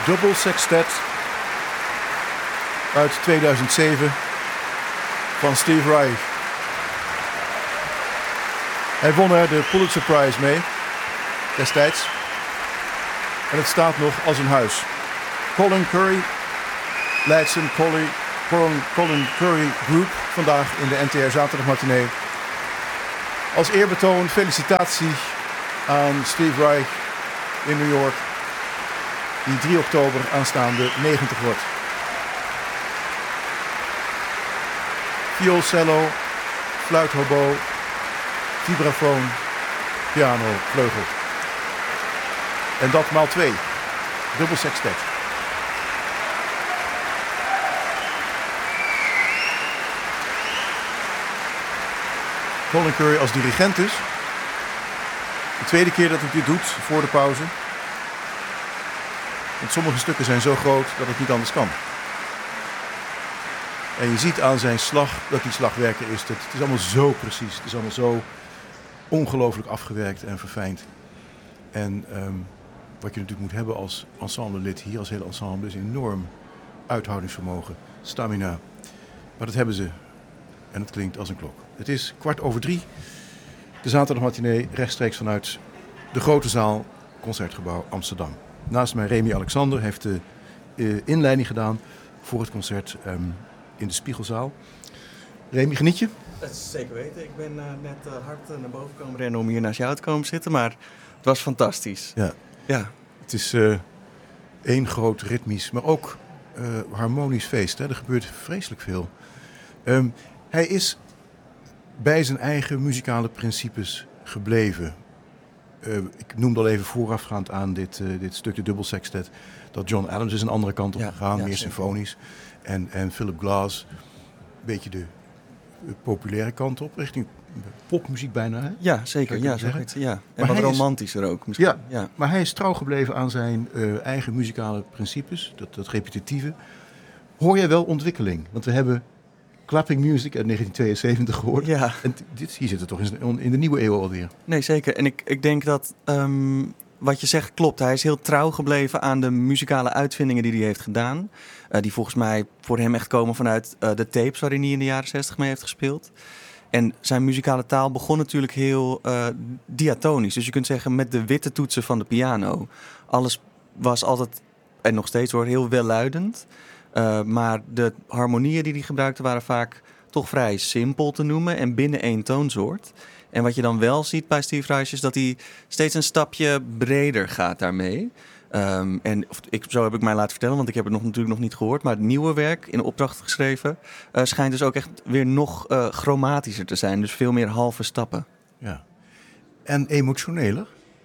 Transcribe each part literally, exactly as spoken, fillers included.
Double Sextet uit tweeduizend zeven van Steve Reich. Hij won er de Pulitzer Prize mee, destijds. En het staat nog als een huis. Colin Curry leidt zijn Colin, Colin, Colin Curry Group vandaag in de N T R Zaterdagmatinee. Als eerbetoon felicitatie aan Steve Reich in New York, die drie oktober aanstaande negentig wordt. Vioolcello, fluit, hobo, vibrafoon, piano, vleugel. En dat maal twee. Dubbel sextet. Colin Curry als dirigent dus. De tweede keer dat hij dit doet voor de pauze. Want sommige stukken zijn zo groot dat het niet anders kan. En je ziet aan zijn slag dat hij slagwerker is. Het is allemaal zo precies. Het is allemaal zo ongelooflijk afgewerkt en verfijnd. En um, wat je natuurlijk moet hebben als ensemblelid hier, als hele ensemble, is enorm uithoudingsvermogen, stamina. Maar dat hebben ze. En het klinkt als een klok. Het is kwart over drie. De zaterdagmatinee rechtstreeks vanuit de grote zaal, Concertgebouw Amsterdam. Naast mij Remy Alexander heeft de uh, inleiding gedaan voor het concert um, in de Spiegelzaal. Remy, geniet je? Dat is zeker weten. Ik ben uh, net uh, hard uh, naar boven komen rennen om hier naast jou te komen zitten, maar het was fantastisch. Ja. Ja. Het is uh, één groot ritmisch, maar ook uh, harmonisch feest. Hè? Er gebeurt vreselijk veel. Um, hij is bij zijn eigen muzikale principes gebleven. Uh, ik noemde al even voorafgaand aan dit, uh, dit stuk, de Double Sextet, dat John Adams is een andere kant op ja, gegaan, ja, meer zeker. symfonisch. En, en Philip Glass, een beetje de uh, populaire kant op, richting popmuziek bijna. Hè? Ja, zeker. Ja, zeggen. zo ja. En Maar wat hij is- romantischer ook misschien. Ja, ja. maar hij is trouw gebleven aan zijn uh, eigen muzikale principes, dat, dat repetitieve. Hoor jij wel ontwikkeling? Want we hebben Clapping Music uit negentien tweeënzeventig gehoord. Ja. En t- dit, hier zit het toch in, in de nieuwe eeuw alweer. Nee, zeker. En ik, ik denk dat um, wat je zegt klopt. Hij is heel trouw gebleven aan de muzikale uitvindingen die hij heeft gedaan. Uh, die volgens mij voor hem echt komen vanuit uh, de tapes waarin hij in de jaren zestig mee heeft gespeeld. En zijn muzikale taal begon natuurlijk heel uh, diatonisch. Dus je kunt zeggen met de witte toetsen van de piano. Alles was altijd, en nog steeds hoor, heel welluidend. Uh, maar de harmonieën die hij gebruikte waren vaak toch vrij simpel te noemen en binnen één toonsoort. En wat je dan wel ziet bij Steve Reich is dat hij steeds een stapje breder gaat daarmee. Um, en of, ik, zo heb ik mij laten vertellen, want ik heb het nog, natuurlijk nog niet gehoord. Maar het nieuwe werk, in opdracht geschreven, uh, schijnt dus ook echt weer nog uh, chromatischer te zijn. Dus veel meer halve stappen. Ja. En emotioneler.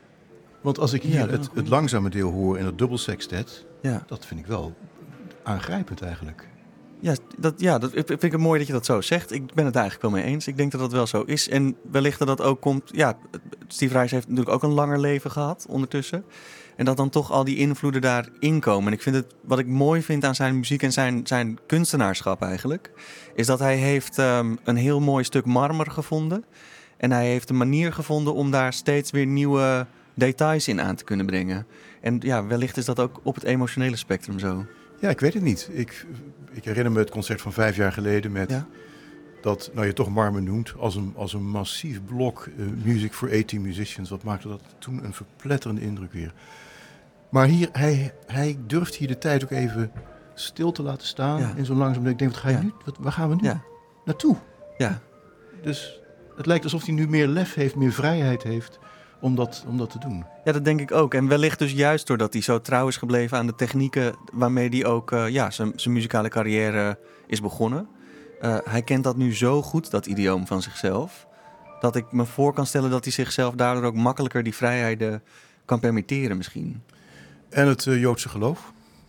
Want als ik hier Ja, het, het langzame deel hoor in het dubbel sextet, Ja, dat vind ik wel aangrijpend eigenlijk. ja, dat, ja dat ik vind ik het mooi dat je dat zo zegt. Ik ben het eigenlijk wel mee eens. Ik denk dat dat wel zo is. En wellicht dat dat ook komt. Ja, Steve Reich heeft natuurlijk ook een langer leven gehad ondertussen. En dat dan toch al die invloeden daarin komen. En ik vind het, wat ik mooi vind aan zijn muziek en zijn, zijn kunstenaarschap eigenlijk, is dat hij heeft um, een heel mooi stuk marmer gevonden. En hij heeft een manier gevonden om daar steeds weer nieuwe details in aan te kunnen brengen. En ja, wellicht is dat ook op het emotionele spectrum zo. Ja, ik weet het niet. Ik, ik herinner me het concert van vijf jaar geleden met Ja? dat, nou je toch marmer noemt, als een, als een massief blok uh, Music for achttien Musicians. Wat maakte dat toen een verpletterende indruk weer. Maar hier, hij, hij durft hier de tijd ook even stil te laten staan Ja. in zo'n langzaam. Ik denk, wat ga je Ja. nu? Wat, waar gaan we nu Ja. naartoe? Ja. Dus het lijkt alsof hij nu meer lef heeft, meer vrijheid heeft om dat, om dat te doen. Ja, dat denk ik ook. En wellicht dus juist doordat hij zo trouw is gebleven aan de technieken waarmee hij ook uh, ja, zijn, zijn muzikale carrière is begonnen. Uh, hij kent dat nu zo goed, dat idioom van zichzelf, dat ik me voor kan stellen dat hij zichzelf daardoor ook makkelijker die vrijheden kan permitteren misschien. En het uh, Joodse geloof?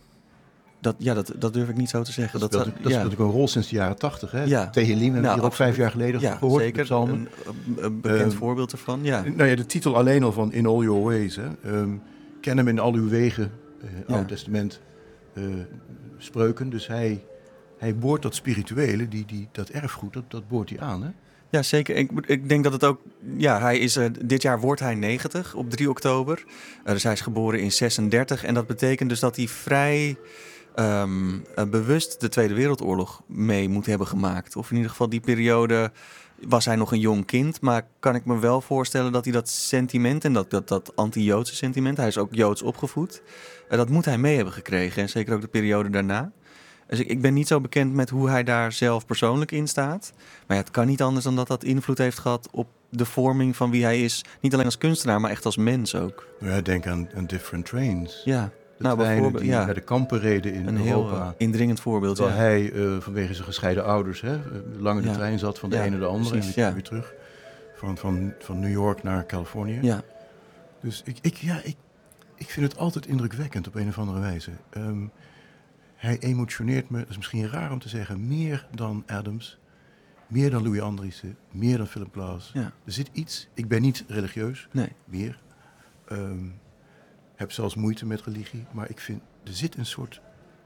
Dat, ja, dat, dat durf ik niet zo te zeggen. Dat, Dat, speelt, zou- dat ja. speelt ook een rol sinds de jaren tachtig. Hè? Ja. Tehillim hebben we Nou, hier ook absoluut. vijf jaar geleden Ja, gehoord. de zeker. psalmen. Een, een, een bekend Uh, voorbeeld ervan, ja. Nou ja, de titel alleen al van In All Your Ways. Hè? Um, ken hem in al uw wegen, uh, Ja. Oude Testament, uh, spreuken. Dus hij, hij boort dat spirituele, die, die, dat erfgoed, dat, dat boort hij aan. Hè? Ja, zeker. Ik, ik denk dat het ook... Ja, hij is, uh, dit jaar wordt hij negentig op drie oktober. Uh, dus hij is geboren in zesendertig. En dat betekent dus dat hij vrij um, uh, bewust de Tweede Wereldoorlog mee moet hebben gemaakt. Of in ieder geval die periode was hij nog een jong kind. Maar kan ik me wel voorstellen dat hij dat sentiment en dat, dat, dat anti-Joodse sentiment... Hij is ook Joods opgevoed. Uh, dat moet hij mee hebben gekregen. En zeker ook de periode daarna. Dus ik, ik ben niet zo bekend met hoe hij daar zelf persoonlijk in staat. Maar ja, het kan niet anders dan dat dat invloed heeft gehad op de vorming van wie hij is. Niet alleen als kunstenaar, maar echt als mens ook. Ja, denk aan, aan Different Trains. Ja, de nou, bijvoorbeeld die ja. naar de kampen reden in een Europa. Een heel uh, indringend voorbeeld. Terwijl ja. hij uh, vanwege zijn gescheiden ouders hè, lang in de ja. trein zat van de ja, ene naar de andere. Precies, en weer, ja. weer terug. Van, van, van New York naar Californië. Ja. Dus ik, ik, ja, ik, ik vind het altijd indrukwekkend op een of andere wijze. Um, Hij emotioneert me, dat is misschien raar om te zeggen, meer dan Adams, meer dan Louis Andriessen, meer dan Philip Glass. Ja. Er zit iets, ik ben niet religieus, nee. meer. Um, heb zelfs moeite met religie, maar ik vind, er zit een soort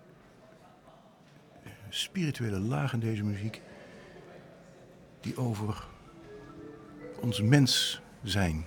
spirituele laag in deze muziek die over ons mens zijn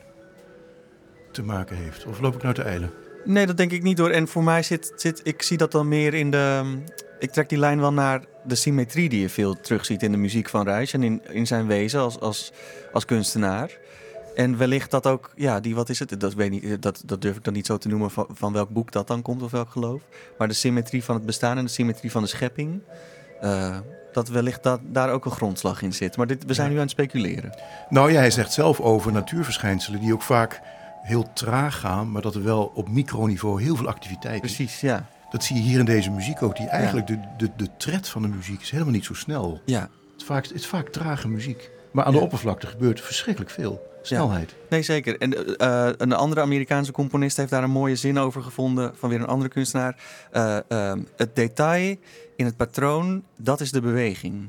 te maken heeft. Of loop ik nou te eilen? Nee, dat denk ik niet hoor. En voor mij zit, zit, ik zie dat dan meer in de... Ik trek die lijn wel naar de symmetrie die je veel terugziet in de muziek van Reich en in, in zijn wezen als, als, als kunstenaar. En wellicht dat ook, ja, die, wat is het? Dat, weet niet, dat, dat durf ik dan niet zo te noemen van, van welk boek dat dan komt of welk geloof. Maar de symmetrie van het bestaan en de symmetrie van de schepping. Uh, dat wellicht dat, daar ook een grondslag in zit. Maar dit, we zijn nu aan het speculeren. Nou ja, hij zegt zelf over natuurverschijnselen die ook vaak heel traag gaan, maar dat er wel op microniveau heel veel activiteit is. Precies, ja. Dat zie je hier in deze muziek ook. Die eigenlijk ja. de, de, de tred van de muziek is helemaal niet zo snel. Ja. Het is vaak, het is vaak trage muziek. Maar aan ja. de oppervlakte gebeurt verschrikkelijk veel. Snelheid. Ja. Nee, zeker. En uh, een andere Amerikaanse componist heeft daar een mooie zin over gevonden van weer een andere kunstenaar. Uh, uh, het detail in het patroon, dat is de beweging.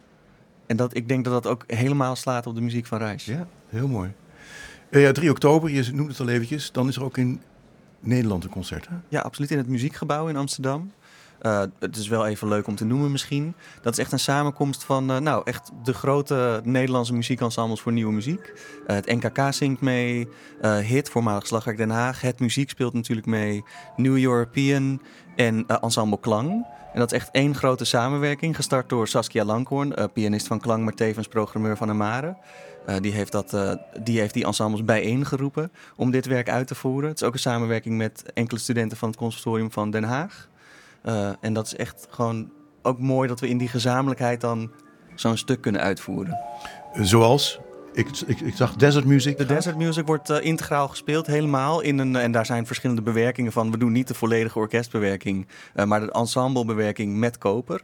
En dat, ik denk dat dat ook helemaal slaat op de muziek van Reich. Ja, heel mooi. Uh, ja, drie oktober, je noemt het al eventjes. Dan is er ook in Nederland een concert, hè? Ja, absoluut. In het Muziekgebouw in Amsterdam. Uh, het is wel even leuk om te noemen misschien. Dat is echt een samenkomst van uh, nou, echt de grote Nederlandse muziekensembles voor nieuwe muziek. Uh, het N K K zingt mee. Uh, Hit, voormalig Slagwerk Den Haag. Het Muziek speelt natuurlijk mee. New European en uh, Ensemble Klang. En dat is echt één grote samenwerking. Gestart door Saskia Langhoorn, uh, pianist van Klang, maar tevens programmeur van Amare. Uh, die, heeft dat, uh, die heeft die ensembles bijeengeroepen om dit werk uit te voeren. Het is ook een samenwerking met enkele studenten van het Conservatorium van Den Haag. Uh, en dat is echt gewoon ook mooi dat we in die gezamenlijkheid dan zo'n stuk kunnen uitvoeren. Zoals? Ik, ik, ik zag Desert Music. De Desert Music wordt uh, integraal gespeeld, helemaal. In een, en daar zijn verschillende bewerkingen van. We doen niet de volledige orkestbewerking, uh, maar de ensemblebewerking met koper.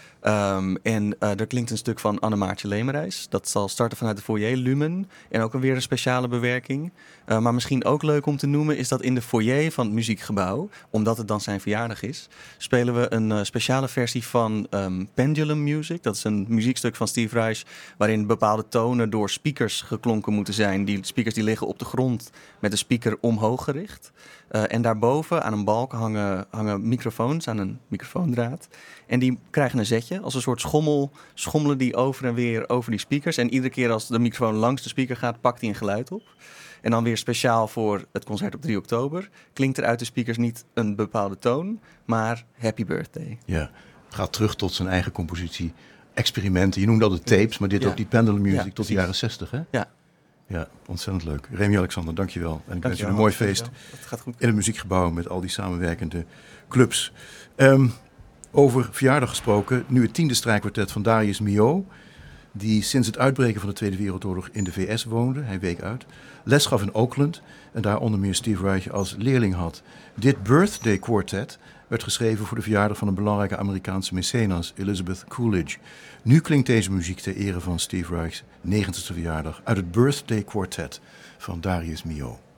Um, en uh, er klinkt een stuk van Annemaartje Lemerijs. Dat zal starten vanuit de foyer Lumen. En ook weer een speciale bewerking. Uh, maar misschien ook leuk om te noemen is dat in de foyer van het Muziekgebouw, omdat het dan zijn verjaardag is, spelen we een uh, speciale versie van um, Pendulum Music. Dat is een muziekstuk van Steve Reich waarin bepaalde tonen door speakers geklonken moeten zijn. Die speakers die liggen op de grond met de speaker omhoog gericht. Uh, en daarboven aan een balk hangen, hangen microfoons aan een microfoondraad. En die krijgen een zetje als een soort schommel. Schommelen die over en weer over die speakers. En iedere keer als de microfoon langs de speaker gaat, pakt hij een geluid op. En dan weer speciaal voor het concert op drie oktober... klinkt er uit de speakers niet een bepaalde toon, maar Happy Birthday. Ja, het gaat terug tot zijn eigen compositie. Experimenten, je noemde al de tapes, maar dit ja. ook die pendulum music ja, tot precies. de jaren zestig, hè? Ja. Ja, ontzettend leuk. Remy Alexander, dankjewel. En ik dank wens je een mooi feest dat gaat goed. in het Muziekgebouw met al die samenwerkende clubs. Um, over verjaardag gesproken, nu het tiende strijkkwartet van Darius Milhaud, die sinds het uitbreken van de Tweede Wereldoorlog in de V S woonde, hij week uit, les gaf in Oakland en daar onder meer Steve Reich als leerling had. Dit Birthday Quartet werd geschreven voor de verjaardag van een belangrijke Amerikaanse mecenas, Elizabeth Coolidge. Nu klinkt deze muziek ter ere van Steve Reich's negentigste verjaardag uit het Birthday Quartet van Darius Milhaud.